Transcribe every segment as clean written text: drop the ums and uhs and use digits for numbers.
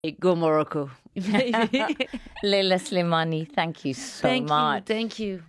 Go Morocco. Maybe. Leila Slimani, thank you so much. Thank you.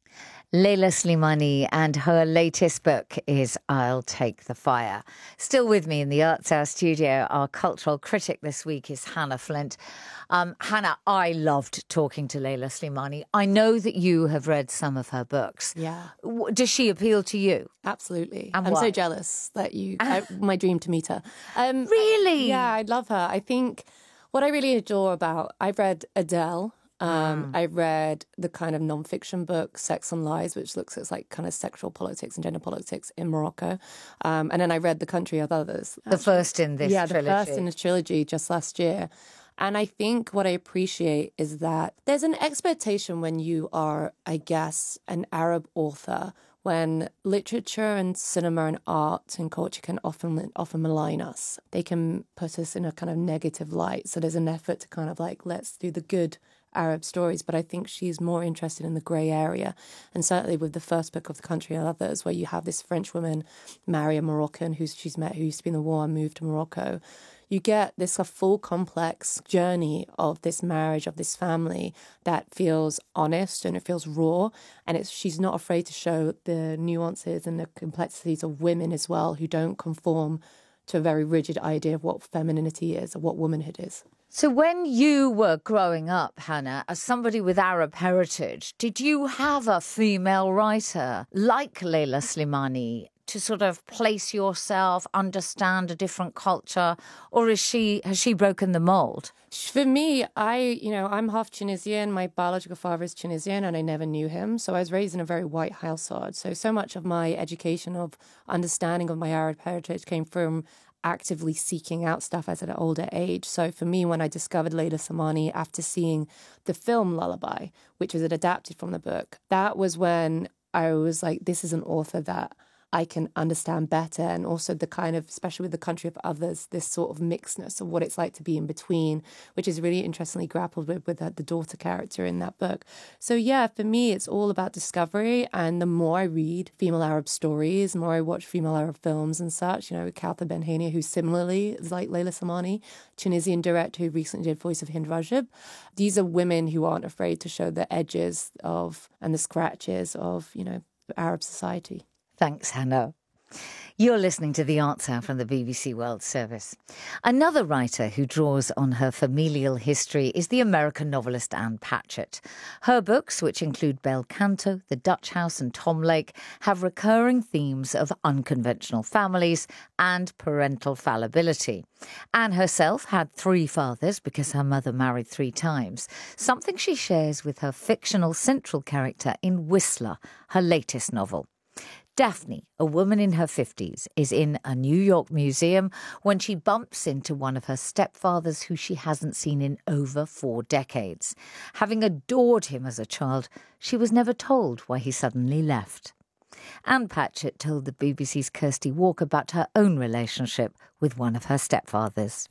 Leila Slimani, and her latest book is I'll Take the Fire. Still with me in the Arts Hour studio, our cultural critic this week is Hannah Flint. Hannah, I loved talking to Leila Slimani. I know that you have read some of her books. Yeah. Does she appeal to you? Absolutely. And I'm why? so jealous that my dream to meet her. Really? Yeah, I love her. I think what I really adore about, I've read Adele. I've read the kind of non-fiction book Sex and Lies, which looks at like kind of sexual politics and gender politics in Morocco. And then I read The Country of Others. The first in this trilogy. The first in this trilogy just last year. And I think what I appreciate is that there's an expectation when you are, I guess, an Arab author, when literature and cinema and art and culture can often malign us. They can put us in a kind of negative light. So there's an effort to kind of like, let's do the good Arab stories, but I think she's more interested in the grey area. And certainly with the first book of The Country and Others, where you have this French woman marry a Moroccan who she's met, who used to be in the war and moved to Morocco, you get this full complex journey of this marriage, of this family that feels honest and it feels raw. And she's not afraid to show the nuances and the complexities of women as well, who don't conform to a very rigid idea of what femininity is or what womanhood is. So when you were growing up, Hannah, as somebody with Arab heritage, did you have a female writer like Leila Slimani to sort of place yourself, understand a different culture, or has she broken the mold? For me, I'm half Tunisian. My biological father is Tunisian, and I never knew him. So I was raised in a very white household. So much of my education, of understanding of my Arab heritage came from actively seeking out stuff as at an older age. So for me, when I discovered Leila Slimani after seeing the film Lullaby, which was adapted from the book, that was when I was like, this is an author that I can understand better. And also the kind of, especially with The Country of Others, this sort of mixedness of what it's like to be in between, which is really interestingly grappled with the daughter character in that book. So yeah, for me, it's all about discovery. And the more I read female Arab stories, the more I watch female Arab films and such, Kawthar Ben-Hania, who similarly is like Leila Slimani, Tunisian director who recently did Voice of Hind Rajab. These are women who aren't afraid to show the edges of and the scratches of, Arab society. Thanks, Hannah. You're listening to The Arts Hour from the BBC World Service. Another writer who draws on her familial history is the American novelist Ann Patchett. Her books, which include Bel Canto, The Dutch House and Tom Lake, have recurring themes of unconventional families and parental fallibility. Anne herself had 3 fathers because her mother married 3 times, something she shares with her fictional central character in Whistler, her latest novel. Daphne, a woman in her 50s, is in a New York museum when she bumps into one of her stepfathers who she hasn't seen in over 4 decades. Having adored him as a child, she was never told why he suddenly left. Ann Patchett told the BBC's Kirsty Walker about her own relationship with one of her stepfathers.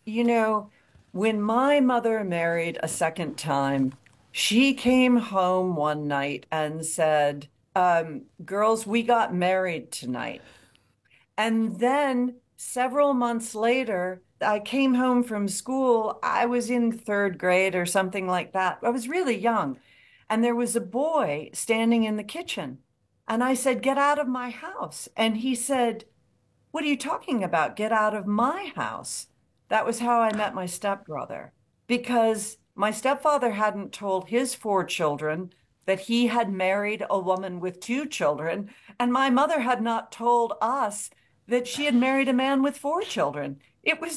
When my mother married a second time, she came home one night and said, girls, we got married tonight. And then several months later, I came home from school. I was in 3rd grade or something like that. I was really young. And there was a boy standing in the kitchen. And I said, get out of my house. And he said, what are you talking about? Get out of my house. That was how I met my stepbrother, because my stepfather hadn't told his 4 children that he had married a woman with 2 children, and my mother had not told us that she had married a man with 4 children. It was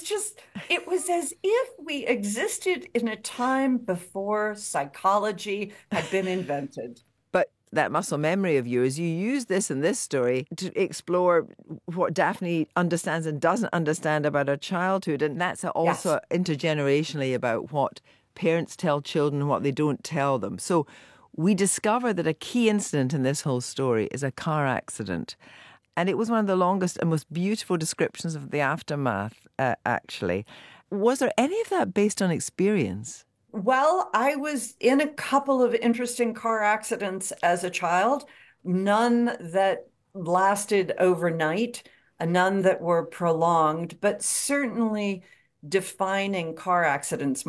as if we existed in a time before psychology had been invented. But that muscle memory of yours, you use this in this story to explore what Daphne understands and doesn't understand about her childhood, and that's also intergenerationally about what parents tell children and what they don't tell them. So we discover that a key incident in this whole story is a car accident. And it was one of the longest and most beautiful descriptions of the aftermath, actually. Was there any of that based on experience? Well, I was in a couple of interesting car accidents as a child, none that lasted overnight, none that were prolonged, but certainly defining car accidents.